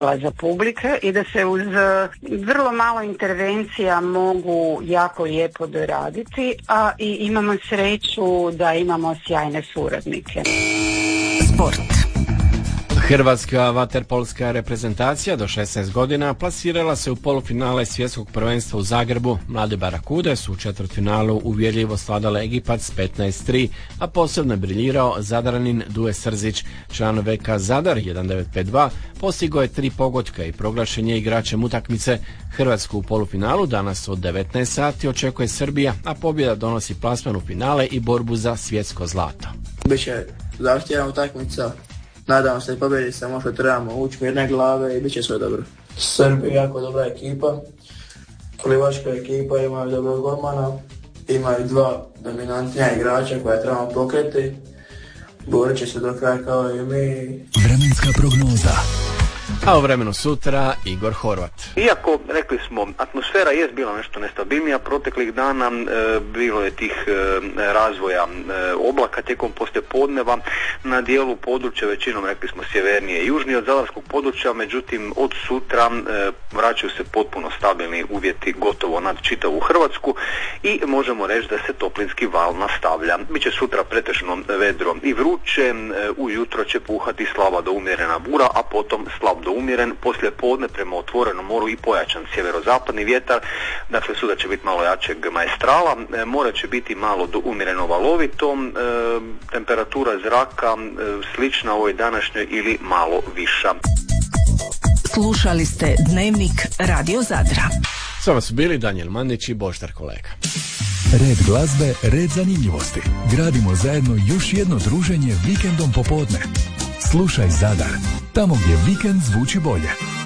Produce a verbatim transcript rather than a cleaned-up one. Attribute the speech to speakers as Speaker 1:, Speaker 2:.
Speaker 1: za publike i da se uz vrlo malo intervencija mogu jako lijepo doraditi, a i imamo sreću da imamo sjajne suradnike.
Speaker 2: Sport.
Speaker 3: Hrvatska vaterpolska reprezentacija do šesnaest godina plasirala se u polufinale svjetskog prvenstva u Zagrebu. Mlade Barakude su u četvrtfinalu uvjerljivo svladale Egipat s petnaest tri, a posebno je briljirao Zadaranin Duje Srzić. Član V K Zadar jedan devet pet dva postigao je tri pogotka i proglašen je igračem utakmice. Hrvatsku u polufinalu danas od devetnaest sati očekuje Srbija, a pobjeda donosi plasman u finale i borbu za svjetsko zlato.
Speaker 4: Biće zahtjevna utakmica. Nadam se i pobjedi, samo što trebamo ući mirne glave i bit će sve dobro. Srbija je jako dobra ekipa, plivačka ekipa, imaju dobrog golmana, imaju dva dominantnija igrača koja trebamo pokriti. Borit će se do kraja kao i mi.
Speaker 2: Vremenska prognoza.
Speaker 3: A u vremenu sutra Igor Horvat.
Speaker 5: Iako, rekli smo, atmosfera jest bila nešto nestabilnija proteklih dana, e, bilo je tih e, razvoja e, oblaka tijekom poslijepodneva na dijelu područja, većinom rekli smo sjevernije i južnije od zadarskog područja, međutim od sutra e, vraćaju se potpuno stabilni uvjeti gotovo nad čitavu Hrvatsku i možemo reći da se toplinski val nastavlja. Biće sutra pretežno vedro i vruće, e, ujutro će puhati slaba do umjerena bura, a potom slab do umjeren, poslije podne prema otvorenom moru i pojačan sjeverozapadni vjetar, dakle sutra će biti malo jačeg maestrala, e, more će biti malo do umjereno valovito, e, temperatura zraka e, slična ovoj današnjoj ili malo viša.
Speaker 2: Slušali ste Dnevnik Radio Zadra.
Speaker 3: S vama su bili Danijel Mandić i Boždar Kolega.
Speaker 2: Red glazbe, red zanimljivosti. Gradimo zajedno još jedno druženje vikendom popodne. Slušaj Zadar, tamo gdje vikend zvuči bolje.